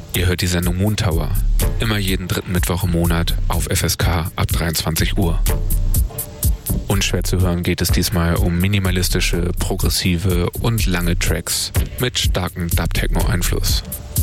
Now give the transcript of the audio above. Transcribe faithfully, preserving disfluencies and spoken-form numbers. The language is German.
Ihr hört die Sendung Moon Tower. Immer jeden dritten Mittwoch im Monat auf F S K ab dreiundzwanzig Uhr. Unschwer zu hören geht es diesmal um minimalistische, progressive und lange Tracks mit starkem Dub-Techno-Einfluss.